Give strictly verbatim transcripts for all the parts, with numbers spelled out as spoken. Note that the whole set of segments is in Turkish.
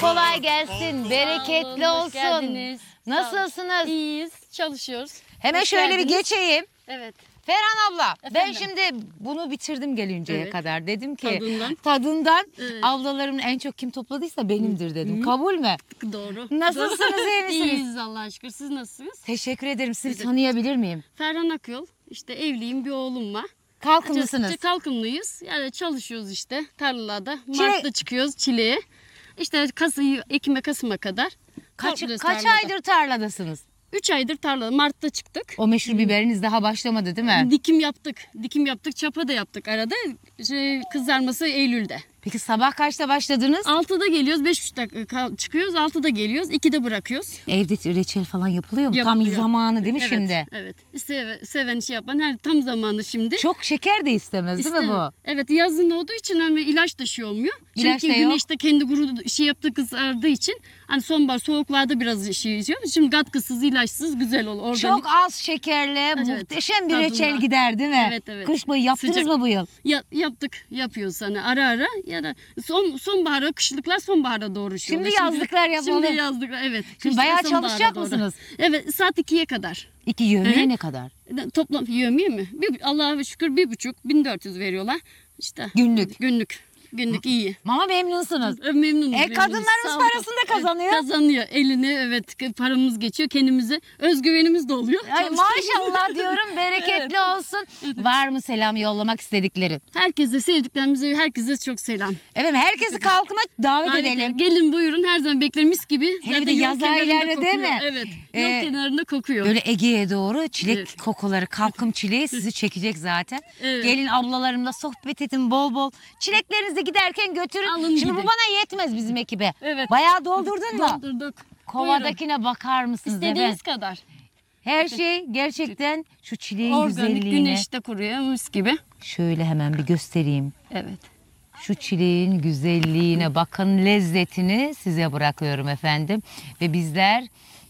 Kolay gelsin, bereketli Sağ olun, hoş olsun. geldiniz. Sağ olun. Nasılsınız? İyiyiz, çalışıyoruz. Hemen Hoş şöyle bir geldiniz. geçeyim. Evet. Ferhan abla, ben Efendim? şimdi bunu bitirdim gelinceye Evet. kadar. Dedim ki Tadından. tadından Evet. ablalarımın en çok kim topladıysa benimdir dedim. Kabul mü? Doğru. Nasılsınız, iyi misiniz? İyiyiz Allah'a şükür. Siz nasılsınız? Teşekkür ederim. Sizi de- tanıyabilir miyim? Ferhan Akyol. İşte evliyim, bir oğlum var. Kalkınlısınız. Kalkınlıyız. Yani çalışıyoruz işte tarlalarda. Çile- Mart'ta çıkıyoruz çileğe. İşte Kasım, Ekim'e Kasım'a kadar. Kaç, kalkıyoruz kaç tarlada. aydır tarladasınız? Üç aydır tarlada. Mart'ta çıktık. O meşhur biberiniz daha başlamadı değil mi? Dikim yaptık. Dikim yaptık. Çapa da yaptık arada. Şey, kızarması Eylül'de. Peki sabah kaçta başladınız? altıda geliyoruz, beş buçukta kal- çıkıyoruz, altıda geliyoruz, ikide bırakıyoruz. Evde reçel falan yapılıyor mu? Yapılıyor. Tam zamanı değil mi Evet, şimdi? Evet. Seve, seven işi yapan her tam zamanı şimdi. Çok şeker de istemez değil mi İşte, bu? Evet, yazın olduğu için hani ilaç da şey olmuyor. İlaç Çünkü da yok. güneşte kendi guru şey yaptığı kızardığı için hani sonbahar soğuklarda biraz şey yiyor. Şimdi katkısız, ilaçsız güzel olur. Organik. Çok az şekerli, muhteşem bir tadında. reçel gider değil mi? Evet, evet. Kış boyu yaptınız Sıcak. mı bu yıl? Ya, yaptık, yapıyoruz hani ara ara ya da son sonbahara, kışlıklar sonbahara doğru şey Şimdi oluyor. yazlıklar yapalım. Şimdi yazlıklar, evet. Şimdi Kışlıklar bayağı sonbahara çalışacak doğru. mısınız? Evet, saat ikiye kadar. İki yövmeye Hı hı. ne kadar? Toplam yövmiye mi? Bir, Allah'a şükür bir buçuk, bin dört yüz veriyorlar. İşte Günlük. Günlük. Günlük iyi. Ama memnunsunuz. Memnunuz. E, memnunuz. kadınlarımız Sağ olun. parasını da kazanıyor. Evet, kazanıyor. Elini evet paramız geçiyor. Kendimize özgüvenimiz de oluyor. Ay Çalıştığımız- maşallah diyorum, bereketli olsun. Var mı selam yollamak istediklerin? Herkese, sevdiklerimize, herkese çok selam. Evet, herkesi kalkıma davet Harika. edelim. Gelin buyurun, her zaman bekler mis gibi. Hele bir de Zaten yol yaz kenarında ayları değil kokuyor. mi? Evet. Ee, Yol kenarında kokuyor. Böyle Ege'ye doğru çilek Evet. kokuları, kalkım çileği sizi çekecek zaten. Evet. Gelin ablalarımla sohbet edin bol bol. Çileklerinizi giderken götürün. Alın Şimdi gidin. bu bana yetmez bizim ekibe. Evet. Bayağı doldurdun mu? Doldurduk. Kovadakine bakar mısınız efendim? İstediğiniz kadar. Her şey gerçekten şu çileğin Organik güzelliğini. güneşte kuruyor mis gibi. Şöyle hemen bir göstereyim. Evet. Şu çileğin güzelliğine bakın, lezzetini size bırakıyorum efendim. Ve bizler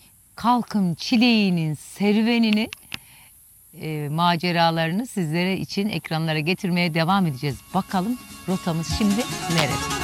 kalkım çileğinin serüvenini, e, maceralarını sizlere için ekranlara getirmeye devam edeceğiz. Bakalım rotamız şimdi neresi?